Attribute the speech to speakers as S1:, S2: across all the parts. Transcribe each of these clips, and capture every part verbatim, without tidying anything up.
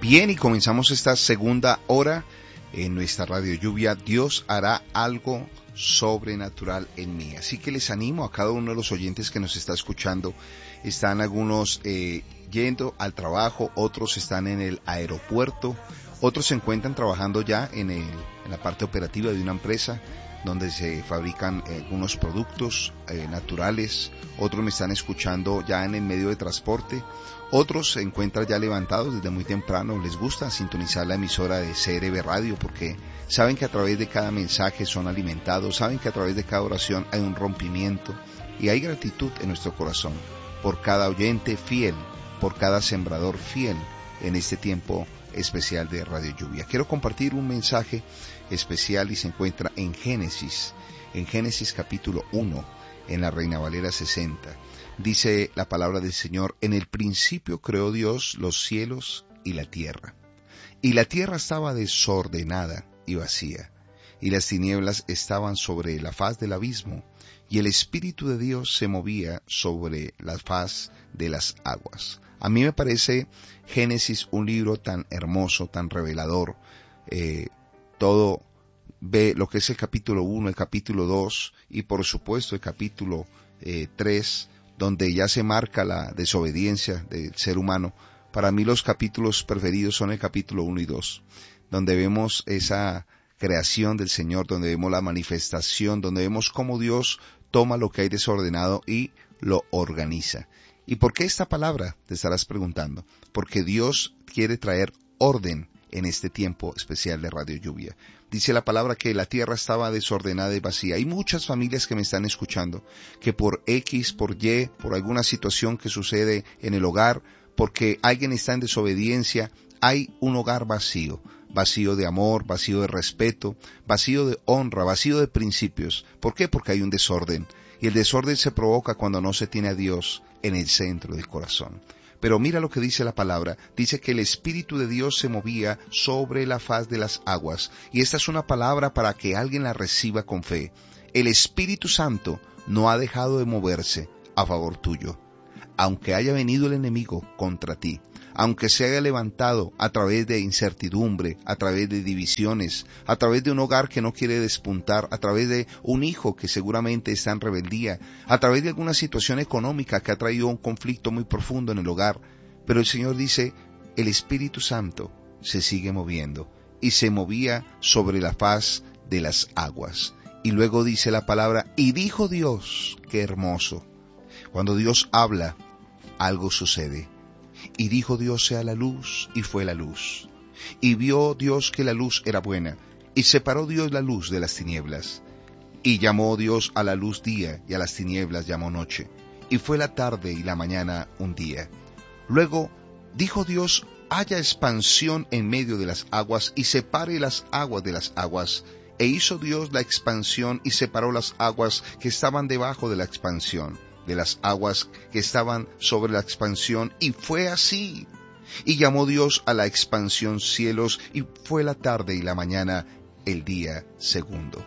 S1: Bien, y comenzamos esta segunda hora en nuestra Radio Lluvia. Dios hará algo sobrenatural en mí. Así que les animo a cada uno de los oyentes que nos está escuchando. Están algunos eh, yendo al trabajo, otros están en el aeropuerto, otros se encuentran trabajando ya en, el, en la parte operativa de una empresa donde se fabrican eh, algunos productos eh, naturales. Otros me están escuchando ya en el medio de transporte. Otros se encuentran ya levantados desde muy temprano. Les gusta sintonizar la emisora de C R B Radio porque saben que a través de cada mensaje son alimentados, saben que a través de cada oración hay un rompimiento y hay gratitud en nuestro corazón por cada oyente fiel, por cada sembrador fiel en este tiempo especial de Radio Lluvia. Quiero compartir un mensaje especial y se encuentra en Génesis, en Génesis capítulo uno, en la Reina Valera sesenta. Dice la palabra del Señor: en el principio creó Dios los cielos y la tierra, y la tierra estaba desordenada y vacía, y las tinieblas estaban sobre la faz del abismo, y el Espíritu de Dios se movía sobre la faz de las aguas. A mí me parece Génesis un libro tan hermoso, tan revelador. Eh, todo ve lo que es el capítulo uno, el capítulo dos y por supuesto el capítulo eh, tres, donde ya se marca la desobediencia del ser humano. Para mí los capítulos preferidos son el capítulo uno y dos, donde vemos esa creación del Señor, donde vemos la manifestación, donde vemos cómo Dios toma lo que hay desordenado y lo organiza. ¿Y por qué esta palabra? Te estarás preguntando. Porque Dios quiere traer orden en este tiempo especial de Radio Lluvia. Dice la palabra que la tierra estaba desordenada y vacía. Hay muchas familias que me están escuchando que por X, por Y, por alguna situación que sucede en el hogar, porque alguien está en desobediencia, hay un hogar vacío. Vacío de amor, vacío de respeto, vacío de honra, vacío de principios. ¿Por qué? Porque hay un desorden. Y el desorden se provoca cuando no se tiene a Dios en el centro del corazón. Pero mira lo que dice la palabra. Dice que el Espíritu de Dios se movía sobre la faz de las aguas. Y esta es una palabra para que alguien la reciba con fe. El Espíritu Santo no ha dejado de moverse a favor tuyo. Aunque haya venido el enemigo contra ti, aunque se haya levantado a través de incertidumbre, a través de divisiones, a través de un hogar que no quiere despuntar, a través de un hijo que seguramente está en rebeldía, a través de alguna situación económica que ha traído un conflicto muy profundo en el hogar. Pero el Señor dice, el Espíritu Santo se sigue moviendo y se movía sobre la faz de las aguas. Y luego dice la palabra, y dijo Dios, qué hermoso. Cuando Dios habla, algo sucede. Y dijo Dios sea la luz, y fue la luz. Y vio Dios que la luz era buena, y separó Dios la luz de las tinieblas. Y llamó Dios a la luz día, y a las tinieblas llamó noche. Y fue la tarde y la mañana un día. Luego dijo Dios, haya expansión en medio de las aguas, y separe las aguas de las aguas. E hizo Dios la expansión, y separó las aguas que estaban debajo de la expansión de las aguas que estaban sobre la expansión, y fue así. Y llamó Dios a la expansión cielos, y fue la tarde y la mañana el día segundo.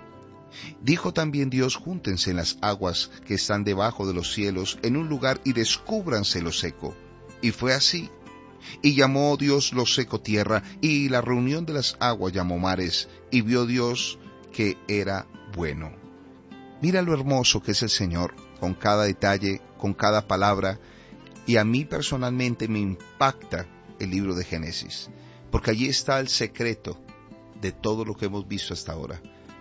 S1: Dijo también Dios, júntense en las aguas que están debajo de los cielos en un lugar, y descúbranse lo seco. Y fue así. Y llamó Dios lo seco tierra, y la reunión de las aguas llamó mares, y vio Dios que era bueno. Mira lo hermoso que es el Señor, con cada detalle, con cada palabra, y a mí personalmente me impacta el libro de Génesis, porque allí está el secreto de todo lo que hemos visto hasta ahora.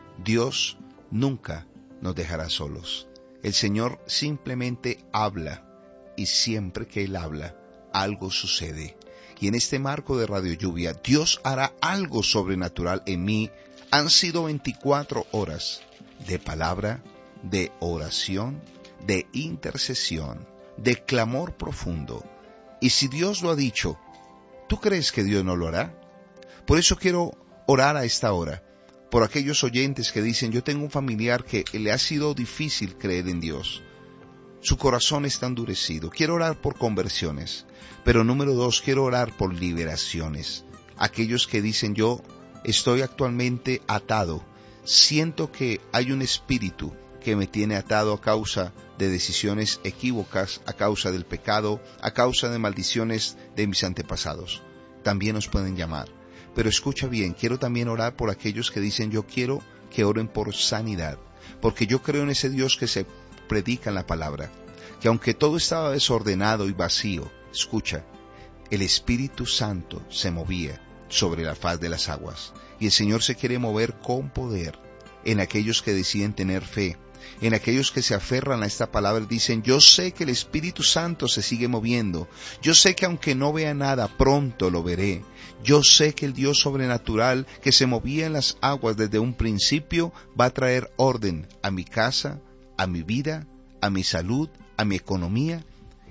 S1: Dios nunca nos dejará solos. El Señor simplemente habla, y siempre que Él habla, algo sucede. Y en este marco de Radio Lluvia, Dios hará algo sobrenatural en mí. Han sido veinticuatro horas de palabra, de oración, de intercesión, de clamor profundo. Y si Dios lo ha dicho, ¿tú crees que Dios no lo hará? Por eso quiero orar a esta hora, por aquellos oyentes que dicen, yo tengo un familiar que le ha sido difícil creer en Dios. Su corazón está endurecido. Quiero orar por conversiones. Pero número dos, quiero orar por liberaciones. Aquellos que dicen, yo estoy actualmente atado. Siento que hay un espíritu que me tiene atado a causa de decisiones equívocas, a causa del pecado, a causa de maldiciones de mis antepasados. también nos pueden llamar. Pero escucha bien, quiero también orar por aquellos que dicen yo quiero que oren por sanidad, porque yo creo en ese Dios que se predica en la palabra, que aunque todo estaba desordenado y vacío, escucha, el Espíritu Santo se movía sobre la faz de las aguas, y el Señor se quiere mover con poder en aquellos que deciden tener fe, en aquellos que se aferran a esta palabra y dicen, yo sé que el Espíritu Santo se sigue moviendo, yo sé que aunque no vea nada, pronto lo veré, yo sé que el Dios sobrenatural que se movía en las aguas desde un principio va a traer orden a mi casa, a mi vida, a mi salud, a mi economía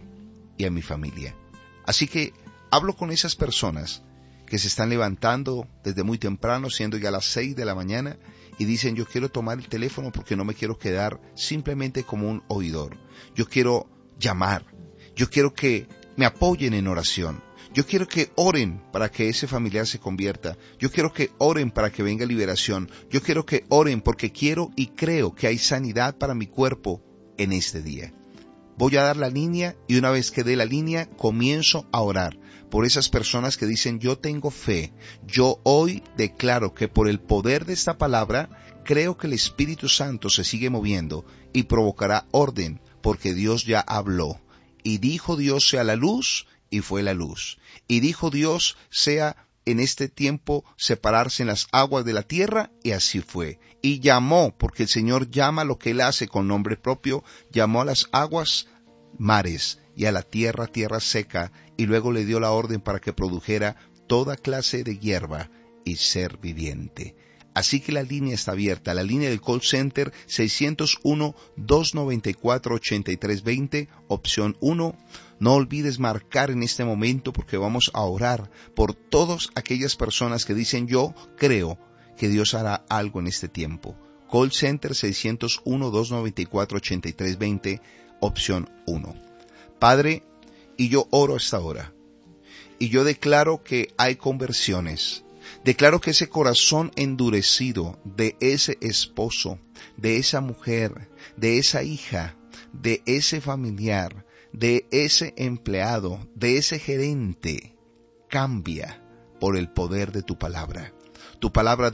S1: y a mi familia. Así que hablo con esas personas que se están levantando desde muy temprano, siendo ya las seis de la mañana, y dicen, yo quiero tomar el teléfono porque no me quiero quedar simplemente como un oidor. Yo quiero llamar, yo quiero que me apoyen en oración, yo quiero que oren para que ese familiar se convierta, yo quiero que oren para que venga liberación, yo quiero que oren porque quiero y creo que hay sanidad para mi cuerpo en este día. Voy a dar la línea y una vez que dé la línea comienzo a orar por esas personas que dicen yo tengo fe. Yo hoy declaro que por el poder de esta palabra creo que el Espíritu Santo se sigue moviendo y provocará orden porque Dios ya habló. Y dijo Dios sea la luz y fue la luz. Y dijo Dios sea en este tiempo separarse en las aguas de la tierra y así fue. Y llamó, porque el Señor llama lo que Él hace con nombre propio, llamó a las aguas mares y a la tierra tierra seca y luego le dio la orden para que produjera toda clase de hierba y ser viviente. Así que la línea está abierta, la línea del call center seiscientos uno, dos noventa y cuatro, ochenta y tres veinte, opción uno. No olvides marcar en este momento porque vamos a orar por todas aquellas personas que dicen yo creo que Dios hará algo en este tiempo. Call center seiscientos uno, dos noventa y cuatro, ochenta y tres veinte, opción uno. Padre, y yo oro hasta ahora, y yo declaro que hay conversiones. Declaro que ese corazón endurecido de ese esposo, de esa mujer, de esa hija, de ese familiar, de ese empleado, de ese gerente, cambia por el poder de tu palabra. Tu palabra